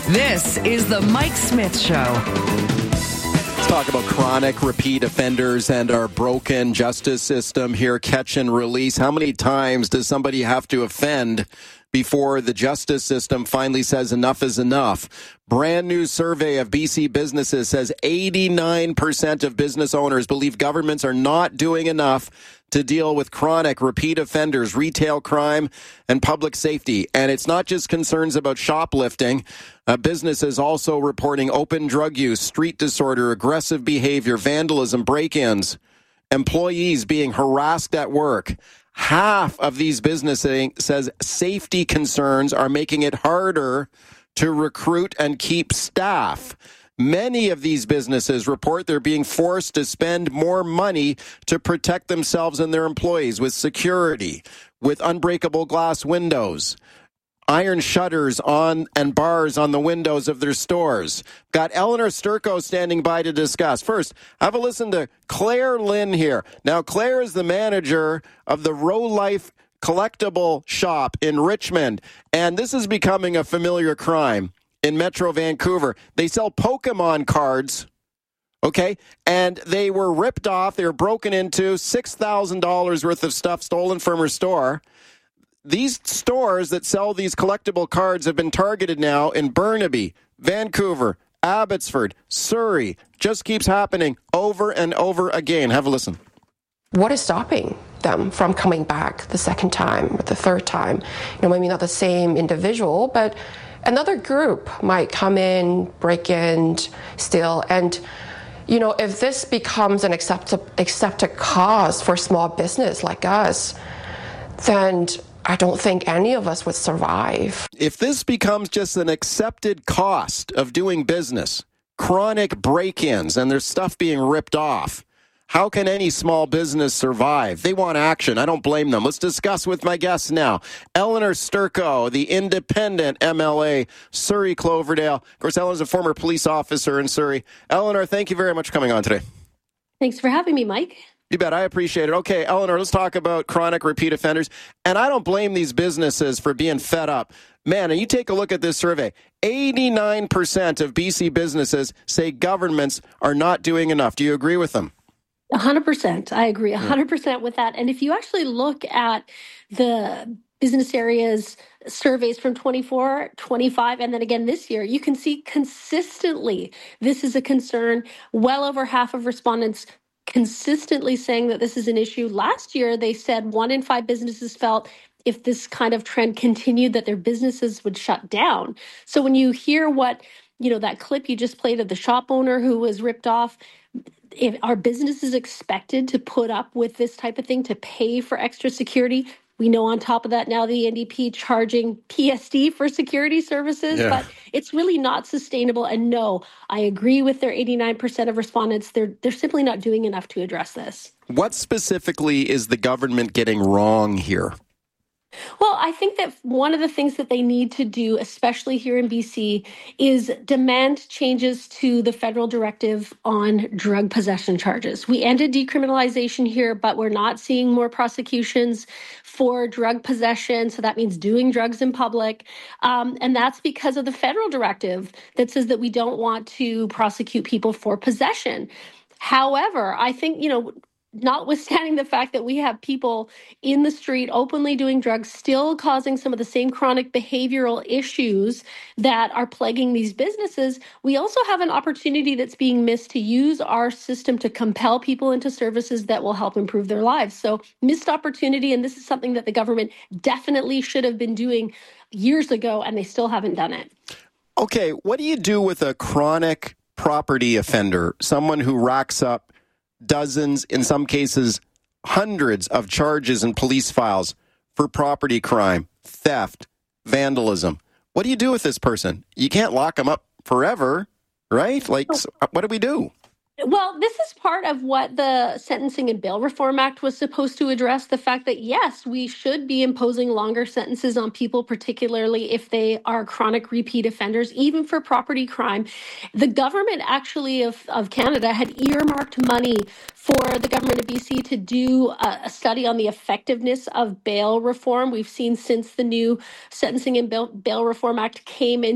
This is the Mike Smith Show. Let's talk about chronic repeat offenders and our broken justice system here. Catch and release. How many times does somebody have to offend before the justice system finally says enough is enough? Brand new survey of BC businesses says 89% of business owners believe governments are not doing enough to deal with chronic repeat offenders, retail crime, and public safety. And it's not just concerns about shoplifting. Businesses also reporting open drug use, street disorder, aggressive behavior, vandalism, break-ins, employees being harassed at work. Half of these businesses says safety concerns are making it harder to recruit and keep staff. Many of these businesses report they're being forced to spend more money to protect themselves and their employees with security, with unbreakable glass windows, iron shutters on and bars on the windows of their stores. Got Eleanor Sturko standing by to discuss. First, have a listen to Claire Lynn here. Now, Claire is the manager of the Row Life collectible shop in Richmond, and this is becoming a familiar crime in Metro Vancouver. They sell Pokemon cards, okay, and they were ripped off. They were broken into, $6,000 worth of stuff stolen from her store. These stores that sell these collectible cards have been targeted now in Burnaby, Vancouver, Abbotsford, Surrey. Just keeps happening over and over again. Have a listen. What is stopping them from coming back the second time or the third time? Maybe not the same individual, but another group might come in, break in, steal. And, if this becomes an accepted cause for small business like us, then I don't think any of us would survive. If this becomes just an accepted cost of doing business, chronic break-ins and there's stuff being ripped off, how can any small business survive? They want action. I don't blame them. Let's discuss with my guests now. Eleanor Sturko, the independent MLA, Surrey Cloverdale. Of course, Eleanor's a former police officer in Surrey. Eleanor, thank you very much for coming on today. Thanks for having me, Mike. You bet. I appreciate it. Okay, Eleanor, let's talk about chronic repeat offenders. And I don't blame these businesses for being fed up. Man, and you take a look at this survey. 89% of BC businesses say governments are not doing enough. Do you agree with them? 100%. I agree 100% with that. And if you actually look at the business areas surveys from 24, 25, and then again this year, you can see consistently this is a concern. Well over half of respondents consistently saying that this is an issue. Last year, they said 1 in 5 businesses felt if this kind of trend continued that their businesses would shut down. So when you hear what, that clip you just played of the shop owner who was ripped off, if our businesses expected to put up with this type of thing, to pay for extra security, we know on top of that now the NDP charging PSD for security services, but it's really not sustainable. And no, I agree with their 89% of respondents. They're simply not doing enough to address this. What specifically is the government getting wrong here? Well, I think that one of the things that they need to do, especially here in BC, is demand changes to the federal directive on drug possession charges. We ended decriminalization here, but we're not seeing more prosecutions for drug possession. So that means doing drugs in public. And that's because of the federal directive that says that we don't want to prosecute people for possession. However, I think, notwithstanding the fact that we have people in the street openly doing drugs, still causing some of the same chronic behavioral issues that are plaguing these businesses, we also have an opportunity that's being missed to use our system to compel people into services that will help improve their lives. So missed opportunity, and this is something that the government definitely should have been doing years ago, and they still haven't done it. Okay, what do you do with a chronic property offender, someone who racks up dozens, in some cases, hundreds of charges and police files for property crime, theft, vandalism? What do you do with this person? You can't lock them up forever, right? What do we do? Well, this is part of what the Sentencing and Bail Reform Act was supposed to address, the fact that, yes, we should be imposing longer sentences on people, particularly if they are chronic repeat offenders, even for property crime. The government actually of Canada had earmarked money for the government of BC to do a study on the effectiveness of bail reform. We've seen since the new Sentencing and Bail Reform Act came in